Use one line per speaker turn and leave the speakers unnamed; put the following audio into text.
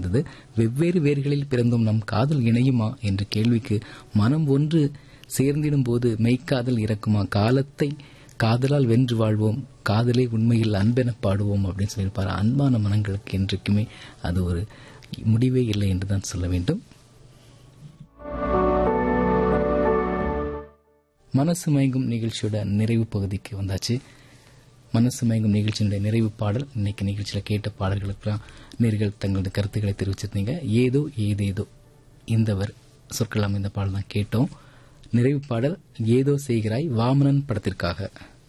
சொல்கிறது. வெவ்வேறு வேர்களில் பிறந்தும் நம் காதல் இணையுமா என்ற கேள்விக்கு மனம் ஒன்று சேர்ந்திடும் போது மெய்க்காதல் இறக்குமா, காலத்தை காதலால் வென்று வாழ்வோம், காதலே உண்மையில் அன்பென பாடுவோம் அப்படின்னு சொல்லியிருப்பார். அன்பான மனங்களுக்கு என்றைக்குமே அது ஒரு முடிவே இல்லை என்றுதான் சொல்ல வேண்டும். மனசு மயங்கும் நிகழ்ச்சியோட நிறைவு பகுதிக்கு வந்தாச்சு. மனசு மயங்கும் நிகழ்ச்சியினுடைய நிறைவு பாடல், இன்னைக்கு நிகழ்ச்சியில் கேட்ட பாடல்களுக்கெல்லாம் நேர்கள் தங்களது கருத்துக்களை தெரிவிச்சிருந்தீங்க. ஏதோ ஏதேதோ இந்த சொற்கள் அமைந்த பாடல் தான் கேட்டோம். நிறைவு பாடல் ஏதோ செய்கிறாய் வாமனன் படத்திற்காக.